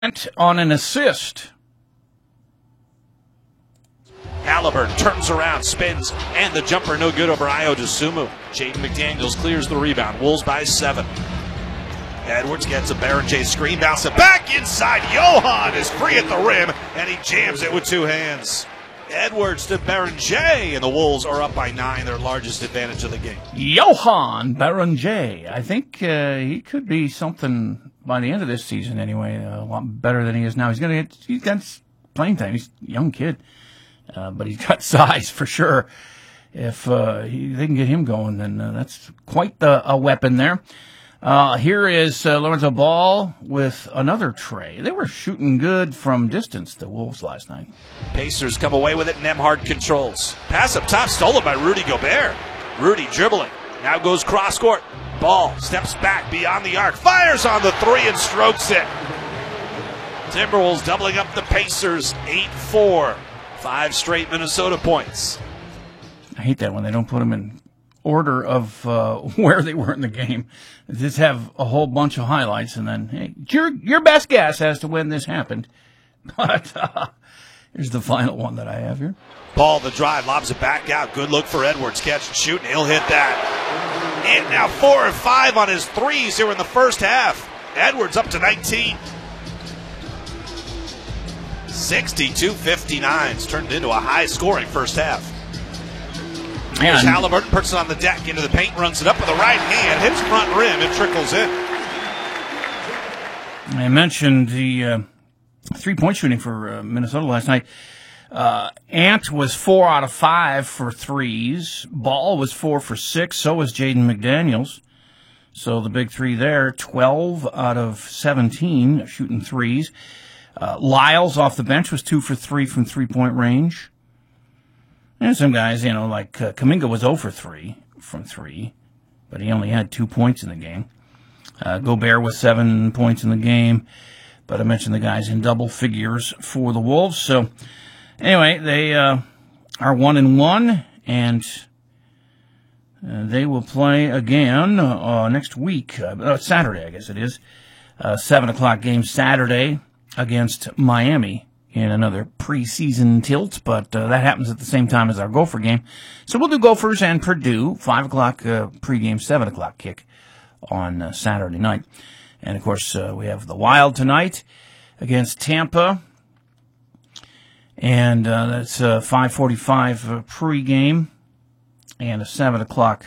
on an assist. Halliburton turns around, spins, and the jumper no good over Ayo Dosunmu. Jaden McDaniels clears the rebound. Wolves by 7. Edwards gets a Berenger screen, bounce it back inside. Johan is free at the rim, and he jams it with 2 hands. Edwards to Berenger, and the Wolves are up by 9, their largest advantage of the game. Johan Berenger. I think he could be something by the end of this season anyway, a lot better than he is now. He's got playing time. He's a young kid. But he's got size for sure. If they can get him going, then that's quite a weapon there. Here is Lorenzo Ball with another tray. They were shooting good from distance, the Wolves, last night. Pacers come away with it. Nembhard controls. Pass up top, stolen by Rudy Gobert. Rudy dribbling. Now goes cross court. Ball steps back beyond the arc. Fires on the 3 and strokes it. Timberwolves doubling up the Pacers. 8-4. 5 straight Minnesota points. I hate that when they don't put them in order of where they were in the game. Just have a whole bunch of highlights, and then, hey, your best guess as to when this happened. But here's the final one that I have here. Ball, the drive, lobs it back out. Good look for Edwards. Catch and shoot, and he'll hit that. And now 4 of 5 on his threes here in the first half. Edwards up to 19. 62-59. It's turned into a high-scoring first half. Here's Halliburton, puts it on the deck, into the paint, runs it up with the right hand, hits front rim, and trickles in. I mentioned the three-point shooting for Minnesota last night. Ant was 4 out of 5 for threes. Ball was 4 for 6. So was Jaden McDaniels. So the big three there, 12 out of 17 shooting threes. Lyles off the bench was 2 for 3 from three-point range. And some guys, like Kuminga was 0 for 3 from 3, but he only had 2 points in the game. Gobert was 7 points in the game, but I mentioned the guys in double figures for the Wolves. So anyway, they are 1-1, and they will play again next week, Saturday, I guess it is. 7 o'clock game Saturday against Miami in another preseason tilt, but that happens at the same time as our Gopher game. So we'll do Gophers and Purdue, 5 o'clock pregame, 7 o'clock kick on Saturday night. And, of course, we have the Wild tonight against Tampa, and that's 5:45 pregame and a 7 o'clock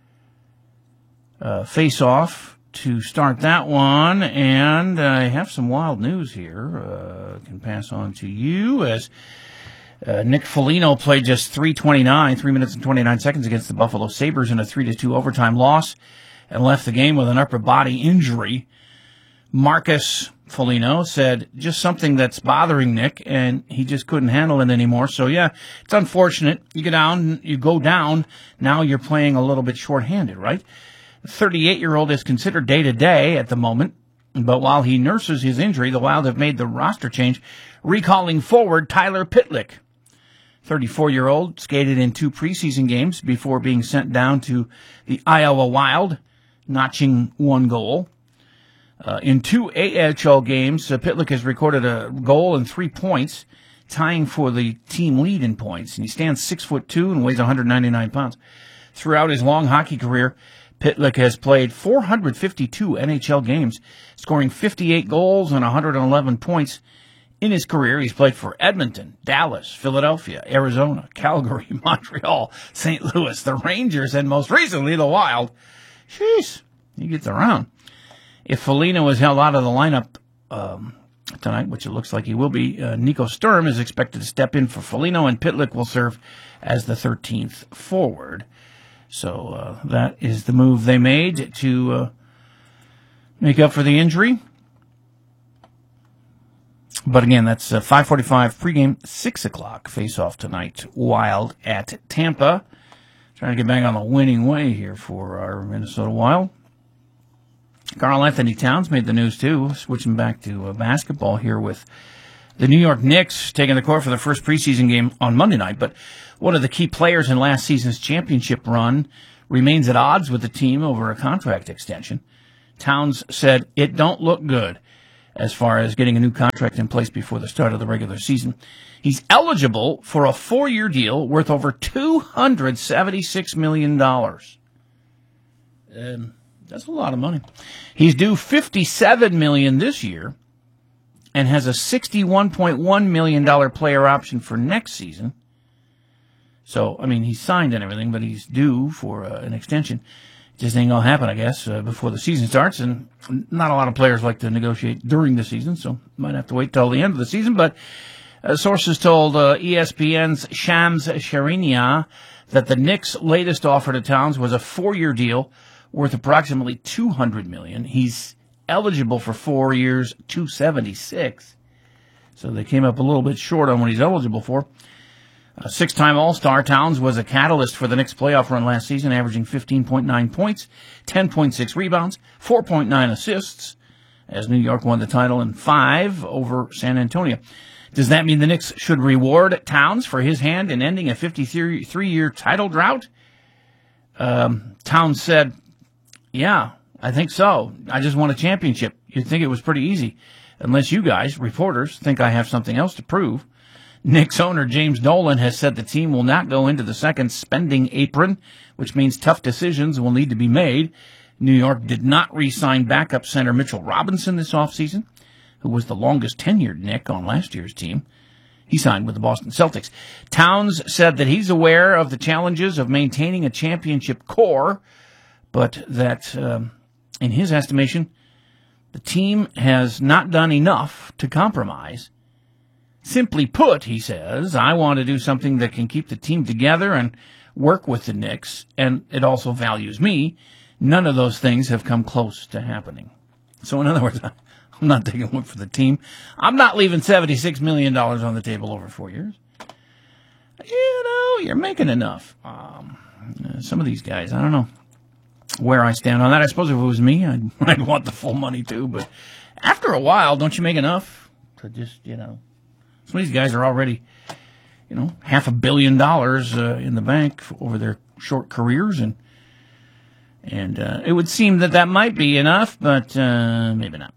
face-off to start that one. And I have some Wild news here. Can pass on to you as Nick Foligno played just 3 minutes and 29 seconds against the Buffalo Sabres in a 3-2 overtime loss and left the game with an upper body injury. Marcus Foligno said just something that's bothering Nick, and he just couldn't handle it anymore. So, yeah, it's unfortunate. You go down, now you're playing a little bit shorthanded, right? The 38-year-old is considered day-to-day at the moment, but while he nurses his injury, the Wild have made the roster change, recalling forward Tyler Pitlick. 34-year-old skated in 2 preseason games before being sent down to the Iowa Wild, notching 1 goal. In 2 AHL games, Pitlick has recorded a goal and 3 points, tying for the team lead in points. And he stands 6'2" and weighs 199 pounds. Throughout his long hockey career, Pitlick has played 452 NHL games, scoring 58 goals and 111 points. In his career, he's played for Edmonton, Dallas, Philadelphia, Arizona, Calgary, Montreal, St. Louis, the Rangers, and most recently the Wild. Jeez, he gets around. If Foligno is held out of the lineup tonight, which it looks like he will be, Nico Sturm is expected to step in for Foligno, and Pitlick will serve as the 13th forward. So that is the move they made to make up for the injury. But again, that's 5:45 pregame, 6 o'clock face-off tonight. Wild at Tampa. Trying to get back on the winning way here for our Minnesota Wild. Karl Anthony Towns made the news too, switching back to basketball here with the New York Knicks taking the court for the first preseason game on Monday night. But one of the key players in last season's championship run remains at odds with the team over a contract extension. Towns said, "It don't look good. as far as getting a new contract in place before the start of the regular season. He's eligible for a 4-year deal worth over $276 million. That's a lot of money. He's due $57 million this year and has a $61.1 million player option for next season. So, I mean, he's signed and everything, but he's due for an extension. Just ain't going to happen, I guess, before the season starts. And not a lot of players like to negotiate during the season, so might have to wait till the end of the season. But sources told ESPN's Shams Charania that the Knicks' latest offer to Towns was a 4-year deal worth approximately $200 million. He's eligible for 4 years, $276. So they came up a little bit short on what he's eligible for. A 6-time All-Star, Towns was a catalyst for the Knicks' playoff run last season, averaging 15.9 points, 10.6 rebounds, 4.9 assists, as New York won the title in 5 over San Antonio. Does that mean the Knicks should reward Towns for his hand in ending a 53-year title drought? Towns said, "Yeah, I think so. I just won a championship. You'd think it was pretty easy, unless you guys, reporters, think I have something else to prove." Knicks owner James Dolan has said the team will not go into the second spending apron, which means tough decisions will need to be made. New York did not re-sign backup center Mitchell Robinson this offseason, who was the longest tenured Knick on last year's team. He signed with the Boston Celtics. Towns said that he's aware of the challenges of maintaining a championship core, but that, in his estimation, the team has not done enough to compromise. Simply put, he says, I want to do something that can keep the team together and work with the Knicks, and it also values me. None of those things have come close to happening. So in other words, I'm not taking one for the team. I'm not leaving $76 million on the table over 4 years. You know, you're making enough. Some of these guys, I don't know where I stand on that. I suppose if it was me, I'd want the full money too. But after a while, don't you make enough to just, some of these guys are already, $500 million in the bank over their short careers, and it would seem that might be enough, but maybe not.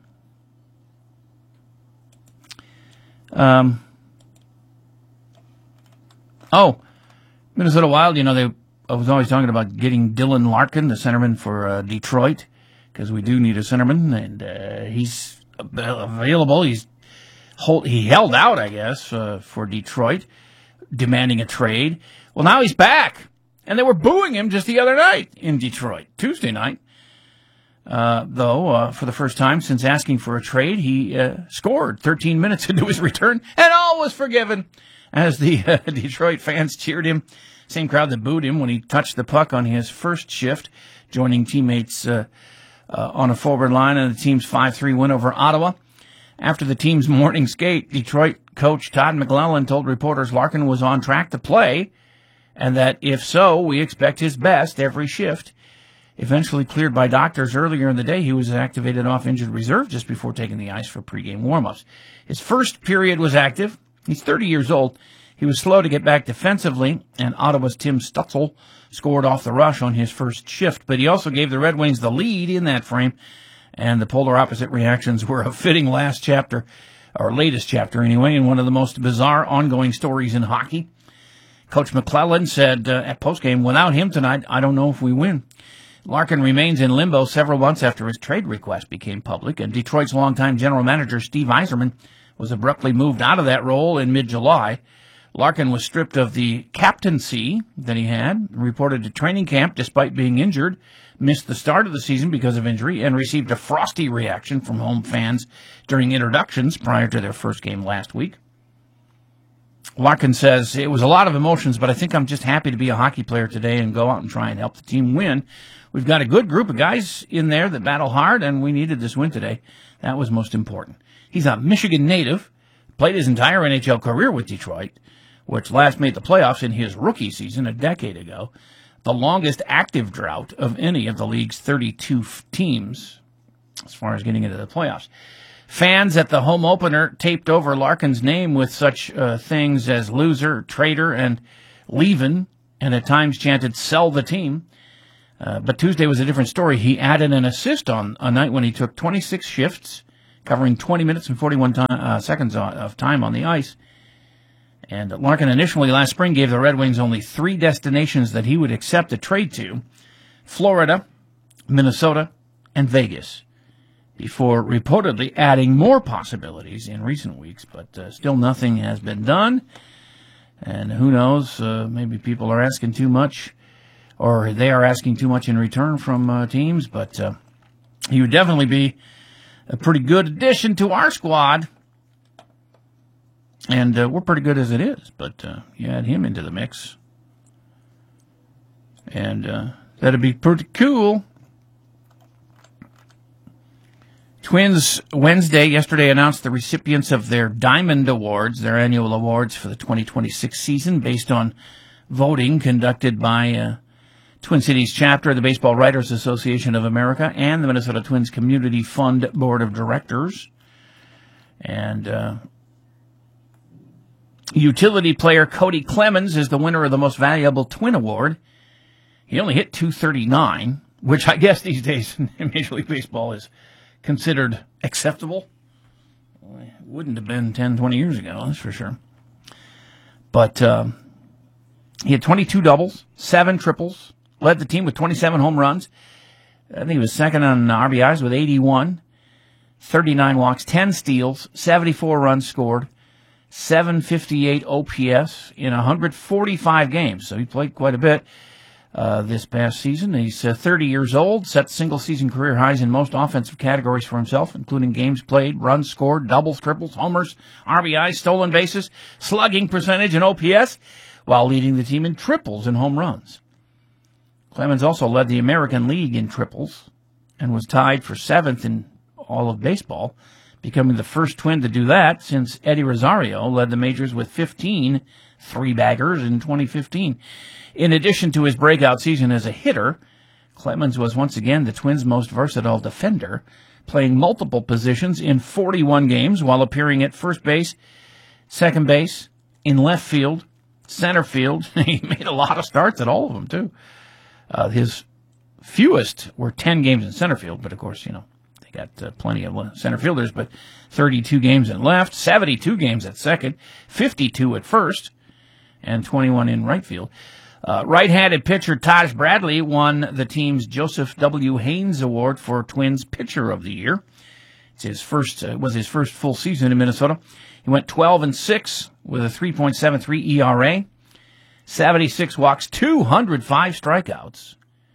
Minnesota Wild, I was always talking about getting Dylan Larkin, the centerman for Detroit, because we do need a centerman, and he's available. He held out, I guess, for Detroit, demanding a trade. Well, now he's back, and they were booing him just the other night in Detroit, Tuesday night. Though, for the first time since asking for a trade, he scored 13 minutes into his return, and all was forgiven as the Detroit fans cheered him. Same crowd that booed him when he touched the puck on his first shift, joining teammates on a forward line in the team's 5-3 win over Ottawa. After the team's morning skate, Detroit coach Todd McLellan told reporters Larkin was on track to play, and that if so, we expect his best every shift. Eventually cleared by doctors earlier in the day, he was activated off injured reserve just before taking the ice for pregame warm-ups. His first period was active. He's 30 years old. He was slow to get back defensively, and Ottawa's Tim Stützle scored off the rush on his first shift. But he also gave the Red Wings the lead in that frame, and the polar opposite reactions were a fitting last chapter, or latest chapter anyway, in one of the most bizarre ongoing stories in hockey. Coach McLellan said at postgame, without him tonight, I don't know if we win. Larkin remains in limbo several months after his trade request became public, and Detroit's longtime general manager Steve Yzerman was abruptly moved out of that role in mid-July. Larkin was stripped of the captaincy that he had, reported to training camp despite being injured, missed the start of the season because of injury, and received a frosty reaction from home fans during introductions prior to their first game last week. Larkin says, it was a lot of emotions, but I think I'm just happy to be a hockey player today and go out and try and help the team win. We've got a good group of guys in there that battle hard, and we needed this win today. That was most important. He's a Michigan native, played his entire NHL career with Detroit, which last made the playoffs in his rookie season a decade ago, the longest active drought of any of the league's 32 teams as far as getting into the playoffs. Fans at the home opener taped over Larkin's name with such things as loser, traitor, and leavin', and at times chanted, sell the team. But Tuesday was a different story. He added an assist on a night when he took 26 shifts, covering 20 minutes and 41 seconds of time on the ice. And Larkin initially last spring gave the Red Wings only 3 destinations that he would accept a trade to: Florida, Minnesota, and Vegas, before reportedly adding more possibilities in recent weeks. But still nothing has been done. And who knows, maybe people are asking too much, or they are asking too much in return from teams. But he would definitely be a pretty good addition to our squad. And we're pretty good as it is, but you add him into the mix, and that'd be pretty cool. Twins yesterday announced the recipients of their Diamond Awards, their annual awards for the 2026 season, based on voting conducted by Twin Cities chapter of the Baseball Writers Association of America and the Minnesota Twins Community Fund Board of Directors. And utility player Cody Clemens is the winner of the Most Valuable Twin Award. He only hit .239, which I guess these days in Major League Baseball is considered acceptable. Well, it wouldn't have been 10, 20 years ago, that's for sure. But he had 22 doubles, 7 triples, led the team with 27 home runs. I think he was second on RBIs with 81, 39 walks, 10 steals, 74 runs scored, 758 OPS in 145 games. So he played quite a bit this past season. He's 30 years old, set single-season career highs in most offensive categories for himself, including games played, runs scored, doubles, triples, homers, RBIs, stolen bases, slugging percentage, and OPS, while leading the team in triples and home runs. Clemens also led the American League in triples and was tied for 7th in all of baseball, becoming the first Twin to do that since Eddie Rosario led the majors with 15 three-baggers in 2015. In addition to his breakout season as a hitter, Clemens was once again the Twins' most versatile defender, playing multiple positions in 41 games while appearing at first base, second base, in left field, center field. He made a lot of starts at all of them, too. His fewest were 10 games in center field, but of course, they got plenty of center fielders, but 32 games in left, 72 games at second, 52 at first, and 21 in right field. Right-handed pitcher Taj Bradley won the team's Joseph W. Haynes Award for Twins Pitcher of the Year. It's his first full season in Minnesota. He went 12-6 with a 3.73 ERA, 76 walks, 205 strikeouts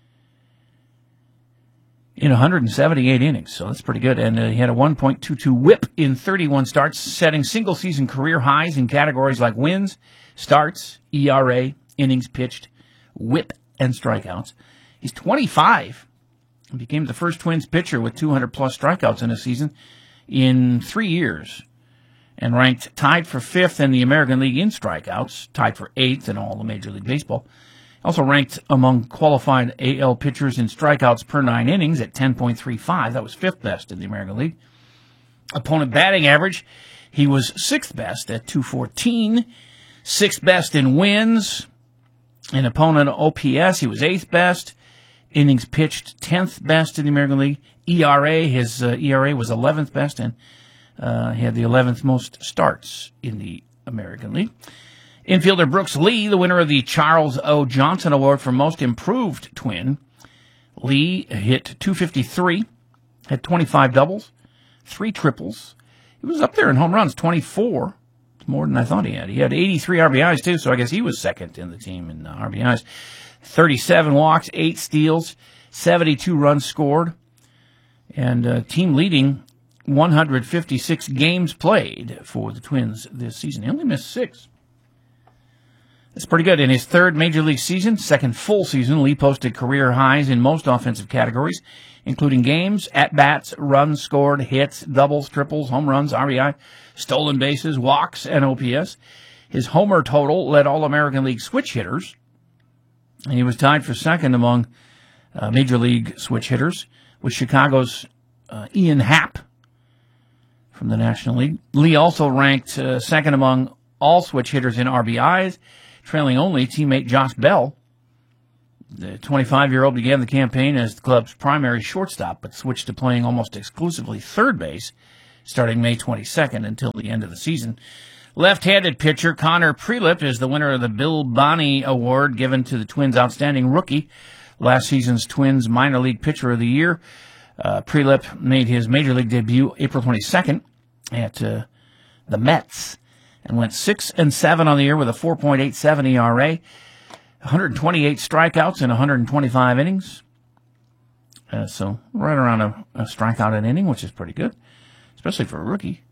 in 178 innings, so that's pretty good. And he had a 1.22 whip in 31 starts, setting single-season career highs in categories like wins, starts, ERA, innings pitched, whip, and strikeouts. He's 25 and became the first Twins pitcher with 200-plus strikeouts in a season in 3 years, and ranked tied for 5th in the American League in strikeouts, tied for 8th in all of Major League Baseball. Also ranked among qualified AL pitchers in strikeouts per 9 innings at 10.35. That was 5th best in the American League. Opponent batting average, he was 6th best at .214. 6th best in wins. In opponent OPS, he was 8th best. Innings pitched, 10th best in the American League. ERA, his ERA was 11th best, and he had the 11th most starts in the American League. Infielder Brooks Lee, the winner of the Charles O. Johnson Award for Most Improved Twin. Lee hit .253, had 25 doubles, 3 triples. He was up there in home runs, 24. It's more than I thought he had. He had 83 RBIs, too, so I guess he was second in the team in RBIs. 37 walks, 8 steals, 72 runs scored, and team leading 156 games played for the Twins this season. He only missed 6. That's pretty good. In his 3rd Major League season, 2nd full season, Lee posted career highs in most offensive categories, including games, at-bats, runs scored, hits, doubles, triples, home runs, RBI, stolen bases, walks, and OPS. His homer total led All-American League switch hitters, and he was tied for 2nd among Major League switch hitters with Chicago's Ian Happ from the National League. Lee also ranked 2nd among all switch hitters in RBIs, trailing only teammate Josh Bell. The 25-year-old began the campaign as the club's primary shortstop, but switched to playing almost exclusively third base starting May 22nd until the end of the season. Left-handed pitcher Connor Prielipp is the winner of the Bill Bonney Award given to the Twins' outstanding rookie, last season's Twins minor league pitcher of the year. Prielipp made his major league debut April 22nd at the Mets and went 6-7 on the year with a 4.87 ERA, 128 strikeouts in 125 innings. So right around a strikeout an inning, which is pretty good, especially for a rookie.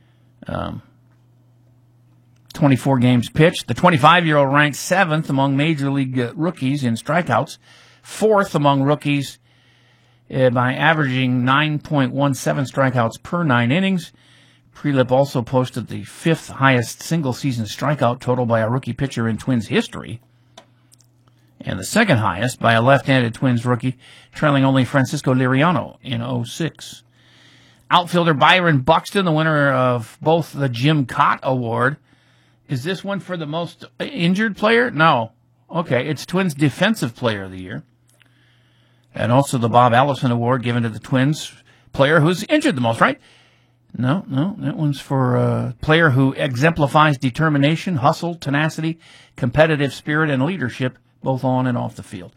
24 games pitched. The 25-year-old ranked 7th among major league rookies in strikeouts, 4th among rookies by averaging 9.17 strikeouts per 9 innings. Prielipp also posted the 5th highest single-season strikeout total by a rookie pitcher in Twins history, and the 2nd highest by a left-handed Twins rookie, trailing only Francisco Liriano in 2006. Outfielder Byron Buxton, the winner of both the Jim Cott Award. Is this one for the most injured player? No. Okay, it's Twins Defensive Player of the Year. And also the Bob Allison Award given to the Twins player who's injured the most, right? No, that one's for a player who exemplifies determination, hustle, tenacity, competitive spirit, and leadership, both on and off the field.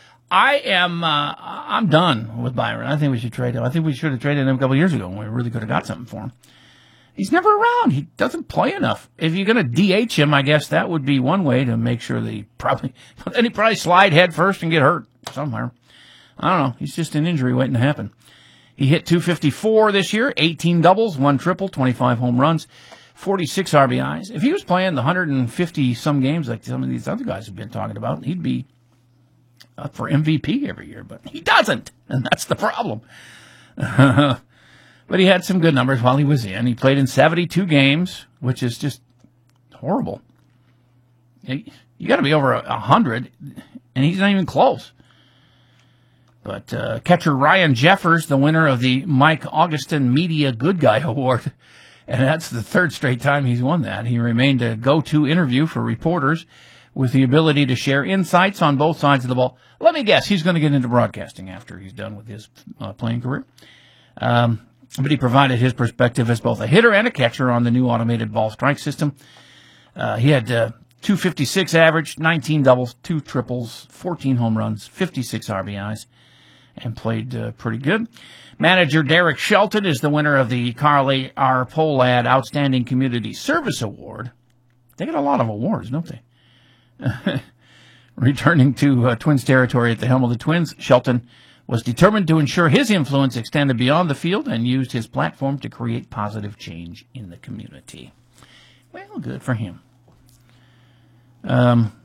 I'm done with Byron. I think we should trade him. I think we should have traded him a couple of years ago when we really could have got something for him. He's never around. He doesn't play enough. If you're going to DH him, I guess that would be one way to make sure that he probably slide head first and get hurt somewhere. I don't know. He's just an injury waiting to happen. He hit .254 this year, 18 doubles, 1 triple, 25 home runs, 46 RBIs. If he was playing the 150-some games like some of these other guys have been talking about, he'd be up for MVP every year, but he doesn't, and that's the problem. But he had some good numbers while he was in. He played in 72 games, which is just horrible. You got to be over 100, and he's not even close. But catcher Ryan Jeffers, the winner of the Mike Augustin Media Good Guy Award, and that's the 3rd straight time he's won that. He remained a go-to interview for reporters with the ability to share insights on both sides of the ball. Let me guess, he's going to get into broadcasting after he's done with his playing career. But he provided his perspective as both a hitter and a catcher on the new automated ball strike system. He had .256 average, 19 doubles, 2 triples, 14 home runs, 56 RBIs, and played pretty good. Manager Derek Shelton is the winner of the Carl A.R. Pohlad Outstanding Community Service Award. They get a lot of awards, don't they? Returning to Twins territory at the helm of the Twins, Shelton was determined to ensure his influence extended beyond the field and used his platform to create positive change in the community. Well, good for him. Yeah,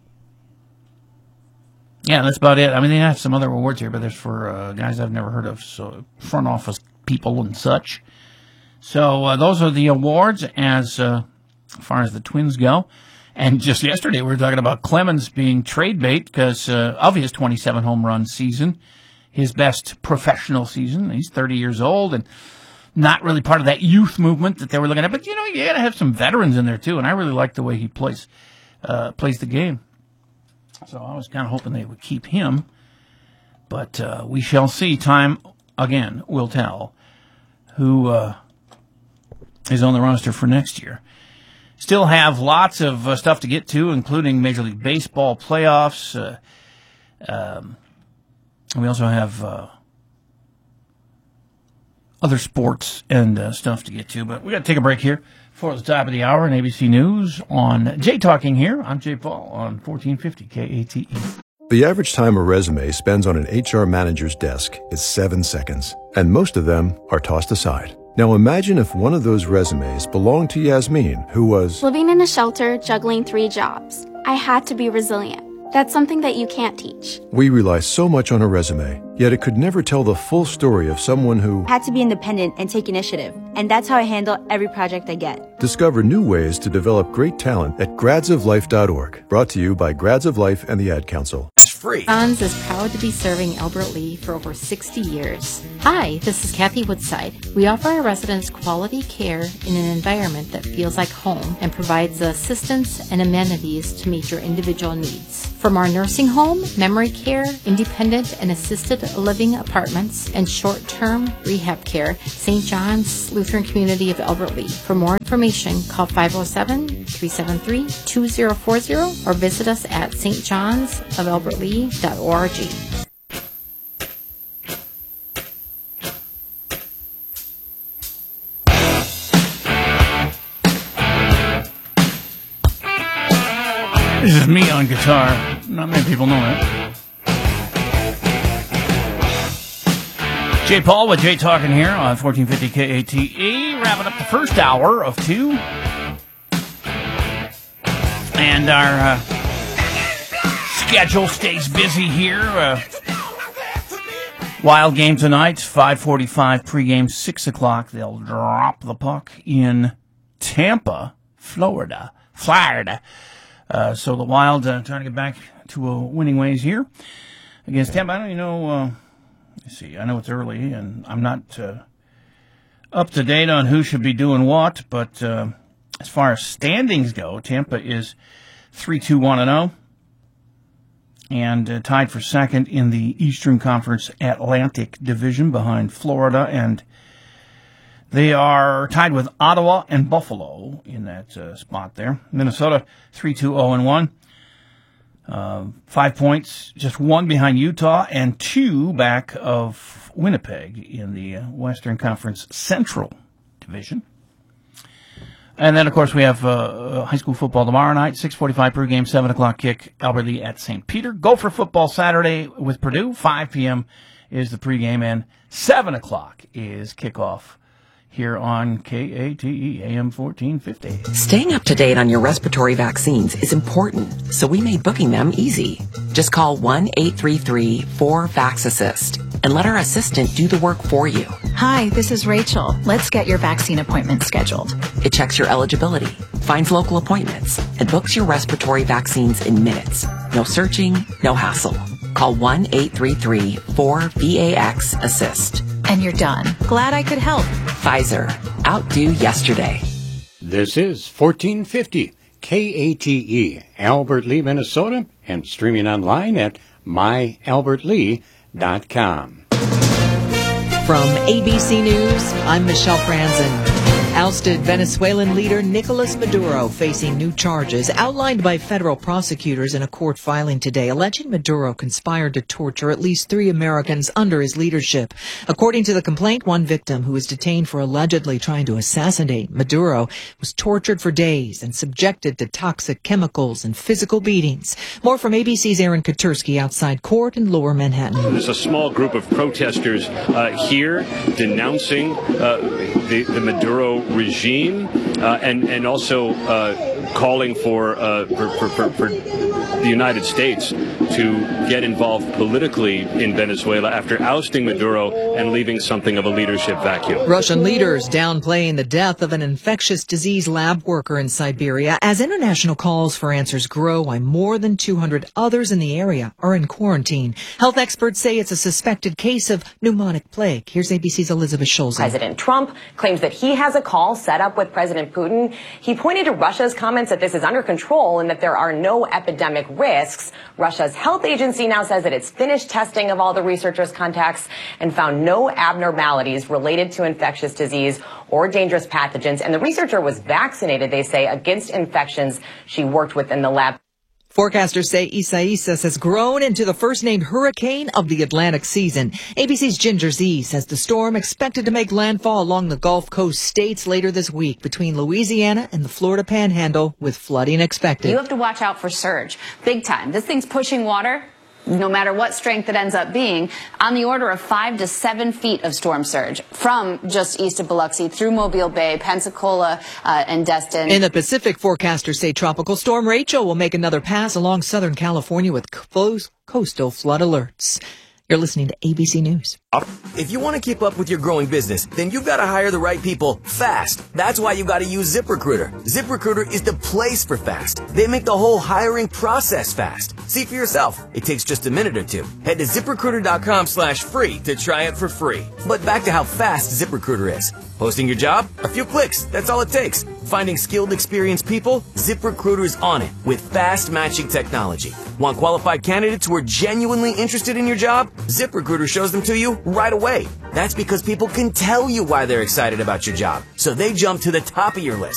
that's about it. I mean, they have some other awards here, but there's for guys I've never heard of, so front office people and such. So those are the awards as far as the Twins go. And just yesterday we were talking about Clemens being trade bait because of his 27 home run season, his best professional season. He's 30 years old and not really part of that youth movement that they were looking at. But, you know, you got to have some veterans in there, too. And I really like the way he plays the game. So I was kind of hoping they would keep him. But we shall see. Time, again, will tell who is on the roster for next year. Still have lots of stuff to get to, including Major League Baseball playoffs. We also have other sports and stuff to get to. But we got to take a break here for the top of the hour on ABC News on Jay Talking here. I'm Jay Paul on 1450 KATE. The average time a resume spends on an HR manager's desk is 7 seconds, and most of them are tossed aside. Now imagine if one of those resumes belonged to Yasmin, who was living in a shelter, juggling 3 jobs. I had to be resilient. That's something that you can't teach. We rely so much on a resume, yet it could never tell the full story of someone who had to be independent and take initiative. And that's how I handle every project I get. Discover new ways to develop great talent at gradsoflife.org. Brought to you by Grads of Life and the Ad Council. free. John's is proud to be serving Albert Lee for over 60 years. Hi, this is Kathy Woodside. We offer our residents quality care in an environment that feels like home and provides the assistance and amenities to meet your individual needs. From our nursing home, memory care, independent and assisted living apartments, and short-term rehab care, St. John's Lutheran Community of Albert Lee. For more information, call 507-373-2040 or visit us at stjohnsofalbertlee.org. This is me on guitar. Not many people know that. Jay Paul with Jay Talking here on 1450 KATE. Wrapping up the first hour of 2. And our schedule stays busy here. Wild game tonight, 5:45 pregame, 6 o'clock. They'll drop the puck in Tampa, Florida. So the Wild trying to get back to winning ways here against Tampa. I don't even know. Let's see. I know it's early, and I'm not up to date on who should be doing what. But as far as standings go, Tampa is 3-2-1-0, and tied for second in the Eastern Conference Atlantic Division behind Florida, and they are tied with Ottawa and Buffalo in that spot there. Minnesota, 3-2-0-1. 5 points, just 1 behind Utah and 2 back of Winnipeg in the Western Conference Central Division. And then, of course, we have high school football tomorrow night, 6:45 pregame, 7 o'clock kick, Albert Lee at St. Peter. Gopher football Saturday with Purdue, 5 p.m. is the pregame, and 7 o'clock is kickoff here on KATE AM 1450. Staying up to date on your respiratory vaccines is important, so we made booking them easy. Just call 1-833-4VAX-ASSIST and let our assistant do the work for you. Hi, this is Rachel. Let's get your vaccine appointment scheduled. It checks your eligibility, finds local appointments, and books your respiratory vaccines in minutes. No searching, no hassle. Call 1-833-4VAX-ASSIST. And you're done. Glad I could help. Pfizer. Outdo yesterday. This is 1450 KATE, Albert Lee, Minnesota, and streaming online at myalbertlee.com. From ABC News, I'm Michelle Franzen. Ousted Venezuelan leader Nicolas Maduro facing new charges outlined by federal prosecutors in a court filing today, alleging Maduro conspired to torture at least 3 Americans under his leadership. According to the complaint, one victim who was detained for allegedly trying to assassinate Maduro was tortured for days and subjected to toxic chemicals and physical beatings. More from ABC's Aaron Katursky outside court in Lower Manhattan. There's a small group of protesters here denouncing the Maduro regime and also calling for the United States to get involved politically in Venezuela after ousting Maduro and leaving something of a leadership vacuum. Russian leaders downplaying the death of an infectious disease lab worker in Siberia as international calls for answers grow while more than 200 others in the area are in quarantine. Health experts say it's a suspected case of pneumonic plague. Here's ABC's Elizabeth Schulze. President Trump claims that he has a call set up with President Putin. He pointed to Russia's comments that this is under control and that there are no epidemic risks. Russia's health agency now says that it's finished testing of all the researchers' contacts and found no abnormalities related to infectious disease or dangerous pathogens. And the researcher was vaccinated, they say, against infections she worked with in the lab. Forecasters say Isaias has grown into the first-named hurricane of the Atlantic season. ABC's Ginger Z says the storm expected to make landfall along the Gulf Coast states later this week between Louisiana and the Florida Panhandle, with flooding expected. You have to watch out for surge. Big time. This thing's pushing water, no matter what strength it ends up being, on the order of 5 to 7 feet of storm surge from just east of Biloxi through Mobile Bay, Pensacola, and Destin. In the Pacific, forecasters say Tropical Storm Rachel will make another pass along Southern California with coastal flood alerts. You're listening to ABC News. If you want to keep up with your growing business, then you've got to hire the right people fast. That's why you've got to use ZipRecruiter. ZipRecruiter is the place for fast. They make the whole hiring process fast. See for yourself. It takes just a minute or two. Head to ZipRecruiter.com/free to try it for free. But back to how fast ZipRecruiter is. Posting your job? A few clicks. That's all it takes. Finding skilled, experienced people? ZipRecruiter's on it with fast matching technology. Want qualified candidates who are genuinely interested in your job? ZipRecruiter shows them to you right away. That's because people can tell you why they're excited about your job, so they jump to the top of your list.